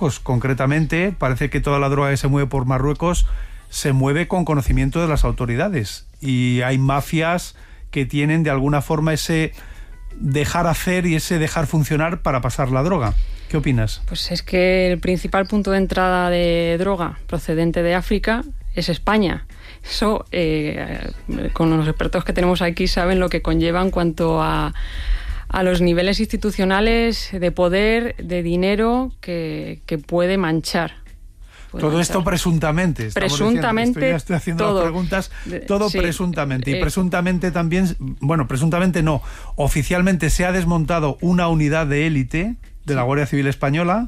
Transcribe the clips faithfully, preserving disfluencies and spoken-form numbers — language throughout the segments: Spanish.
Marruecos. Concretamente, parece que toda la droga que se mueve por Marruecos se mueve con conocimiento de las autoridades. Y hay mafias que tienen de alguna forma ese dejar hacer y ese dejar funcionar para pasar la droga. ¿Qué opinas? Pues es que el principal punto de entrada de droga procedente de África es España. Eso, eh, con los expertos que tenemos aquí, saben lo que conlleva en cuanto a, a los niveles institucionales de poder, de dinero que, que puede manchar. Puede todo manchar. Esto presuntamente. Presuntamente. Estoy, ya estoy haciendo todo. las preguntas. Todo sí, presuntamente. Y eh, presuntamente también, bueno, presuntamente no. Oficialmente se ha desmontado una unidad de élite de la Guardia Civil Española,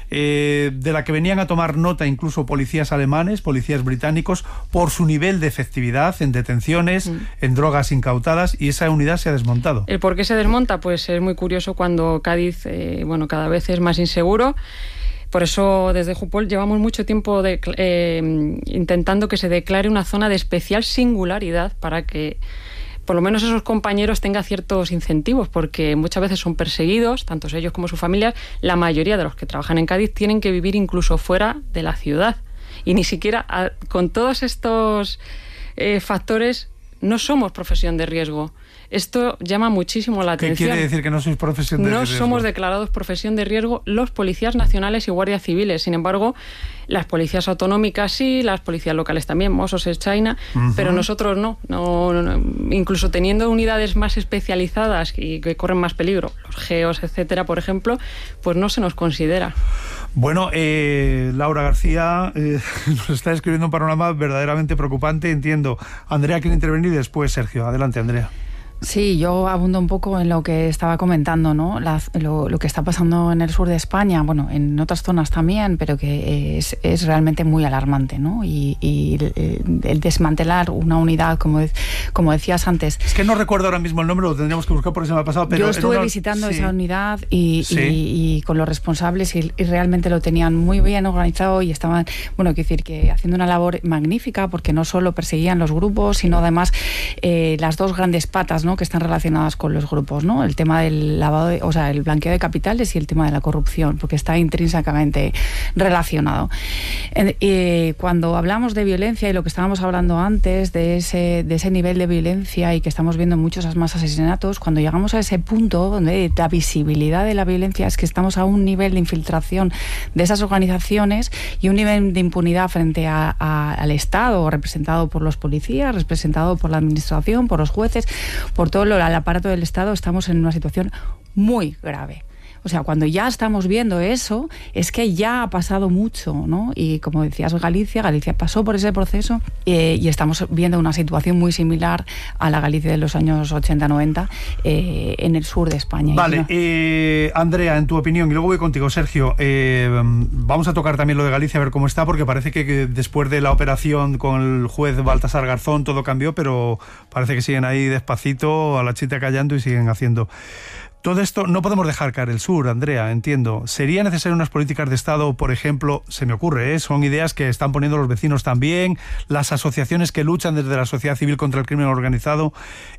eh, de la que venían a tomar nota incluso policías alemanes, policías británicos, por su nivel de efectividad en detenciones, mm. en drogas incautadas, y esa unidad se ha desmontado. ¿El por qué se desmonta? Pues es muy curioso cuando Cádiz, eh, bueno, cada vez es más inseguro. Por eso desde Jupol llevamos mucho tiempo de, eh, intentando que se declare una zona de especial singularidad para que por lo menos esos compañeros tengan ciertos incentivos, porque muchas veces son perseguidos, tanto ellos como sus familias. La mayoría de los que trabajan en Cádiz tienen que vivir incluso fuera de la ciudad. Y ni siquiera a, con todos estos eh, factores no somos profesión de riesgo. Esto llama muchísimo la atención. ¿Qué quiere decir que no sois profesión de no riesgo? No somos declarados profesión de riesgo los policías nacionales y guardias civiles. Sin embargo, las policías autonómicas sí, las policías locales también, Mossos China, uh-huh. pero nosotros no. No, no, no. Incluso teniendo unidades más especializadas y que corren más peligro, los geos, etcétera, por ejemplo, pues no se nos considera. Bueno, eh, Laura García eh, nos está describiendo un panorama verdaderamente preocupante, entiendo. Andrea quiere intervenir y después Sergio. Adelante, Andrea. Sí, yo abundo un poco en lo que estaba comentando, ¿no? La, lo, lo que está pasando en el sur de España, bueno, en otras zonas también, pero que es, es realmente muy alarmante, ¿no? Y, y el, el desmantelar una unidad, como, de, como decías antes. Es que no recuerdo ahora mismo el nombre, lo tendríamos que buscar porque se me ha pasado. Pero yo estuve una... visitando sí. esa unidad y, sí. y, y con los responsables y, y realmente lo tenían muy bien organizado y estaban, bueno, quiero decir que haciendo una labor magnífica porque no solo perseguían los grupos, sino además eh, las dos grandes patas, ¿no?, que están relacionadas con los grupos, ¿no? El tema del lavado, de, o sea, el blanqueo de capitales y el tema de la corrupción, porque está intrínsecamente relacionado. Eh, eh, cuando hablamos de violencia y lo que estábamos hablando antes, de ese, de ese nivel de violencia y que estamos viendo muchos más asesinatos, cuando llegamos a ese punto donde la visibilidad de la violencia es que estamos a un nivel de infiltración de esas organizaciones y un nivel de impunidad frente a, a, al Estado, representado por los policías, representado por la administración, por los jueces, por todo lo, el aparato del Estado, estamos en una situación muy grave. O sea, cuando ya estamos viendo eso, es que ya ha pasado mucho, ¿no? Y como decías, Galicia, Galicia pasó por ese proceso eh, y estamos viendo una situación muy similar a la Galicia de los años ochenta noventa eh, en el sur de España. Vale, ¿no? eh, Andrea, en tu opinión, y luego voy contigo, Sergio, eh, vamos a tocar también lo de Galicia, a ver cómo está, porque parece que, que después de la operación con el juez Baltasar Garzón todo cambió, pero parece que siguen ahí despacito, a la chita callando y siguen haciendo... Todo esto no podemos dejar caer el sur, Andrea, entiendo. ¿Sería necesario unas políticas de Estado, por ejemplo, se me ocurre, ¿eh? Son ideas que están poniendo los vecinos también, las asociaciones que luchan desde la sociedad civil contra el crimen organizado,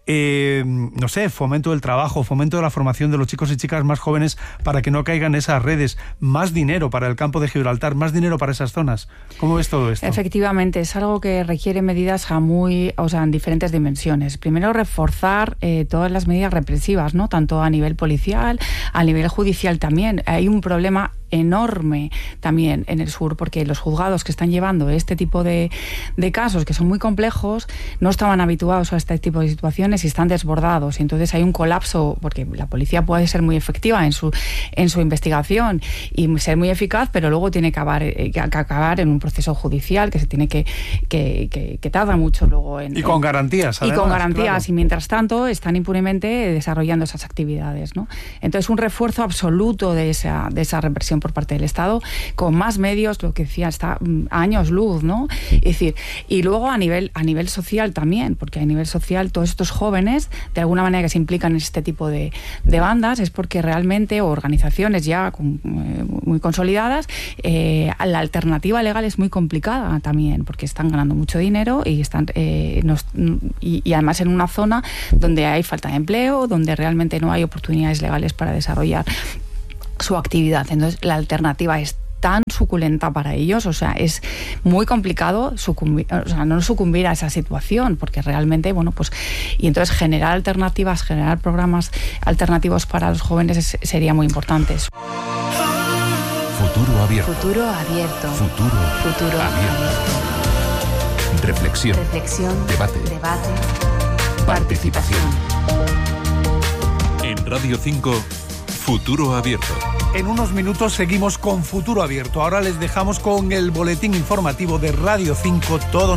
eh, no sé, fomento del trabajo, fomento de la formación de los chicos y chicas más jóvenes para que no caigan en esas redes, más dinero para el campo de Gibraltar, más dinero para esas zonas? ¿Cómo ves todo esto? Efectivamente, es algo que requiere medidas a muy, o sea, en diferentes dimensiones. Primero, reforzar eh, todas las medidas represivas, ¿no? Tanto a nivel policial, a nivel judicial también. Hay un problema enorme también en el sur, porque los juzgados que están llevando este tipo de, de casos, que son muy complejos, no estaban habituados a este tipo de situaciones y están desbordados. Y entonces hay un colapso, porque la policía puede ser muy efectiva en su, en su investigación y ser muy eficaz, pero luego tiene que acabar, eh, que acabar en un proceso judicial que se tiene que, que, que, que tarda mucho luego en... Y con garantías, además, Y con garantías, claro. Y mientras tanto están impunemente desarrollando esas actividades, ¿no? Entonces un refuerzo absoluto de esa, de esa represión por parte del Estado, con más medios, lo que decía, está a años luz, ¿no? Es decir, y luego a nivel, a nivel social también, porque a nivel social todos estos jóvenes, de alguna manera que se implican en este tipo de, de bandas, es porque realmente, o organizaciones ya con, eh, muy consolidadas, eh, la alternativa legal es muy complicada también, porque están ganando mucho dinero y están eh, nos, y, y además en una zona donde hay falta de empleo, donde realmente no hay oportunidades legales para desarrollar su actividad. Entonces la alternativa es tan suculenta para ellos, o sea, es muy complicado sucumbir, o sea, no sucumbir a esa situación, porque realmente, bueno, pues, y entonces generar alternativas, generar programas alternativos para los jóvenes es, sería muy importante. Futuro abierto. Futuro abierto. Futuro, Futuro abierto. abierto. Reflexión. Reflexión. Debate. Debate. Participación. Participación. En Radio cinco, Futuro abierto. En unos minutos seguimos con Futuro Abierto. Ahora les dejamos con el boletín informativo de Radio cinco, todo